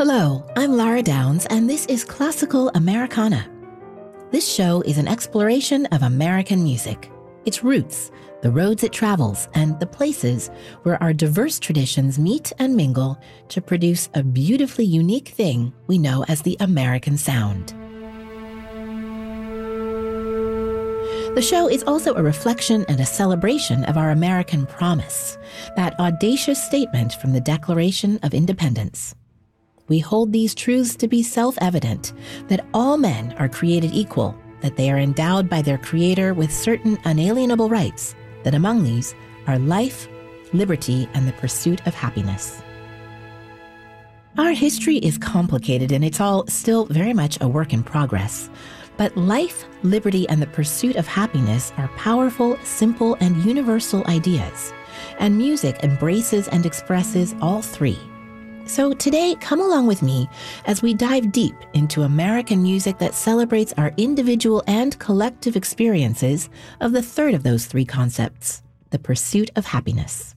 Hello, I'm Lara Downs, and this is Classical Americana. This show is an exploration of American music, its roots, the roads it travels, and the places where our diverse traditions meet and mingle to produce a beautifully unique thing we know as the American sound. The show is also a reflection and a celebration of our American promise, that audacious statement from the Declaration of Independence. We hold these truths to be self-evident, that all men are created equal, that they are endowed by their Creator with certain unalienable rights, that among these are life, liberty, and the pursuit of happiness. Our history is complicated and it's all still very much a work in progress. But life, liberty, and the pursuit of happiness are powerful, simple, and universal ideas. And music embraces and expresses all three. So today, come along with me as we dive deep into American music that celebrates our individual and collective experiences of the third of those three concepts, the pursuit of happiness.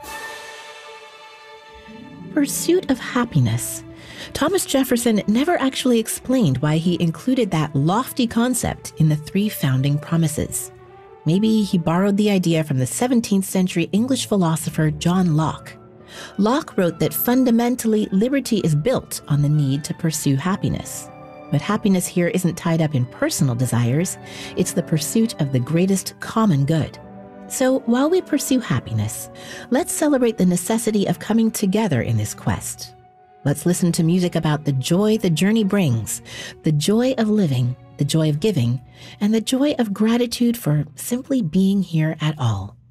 Pursuit of happiness. Thomas Jefferson never actually explained why he included that lofty concept in the three founding promises. Maybe he borrowed the idea from the 17th century English philosopher John Locke. Locke wrote that fundamentally liberty is built on the need to pursue happiness. But happiness here isn't tied up in personal desires, it's the pursuit of the greatest common good. So while we pursue happiness, let's celebrate the necessity of coming together in this quest. Let's listen to music about the joy the journey brings, the joy of living, the joy of giving, and the joy of gratitude for simply being here at all.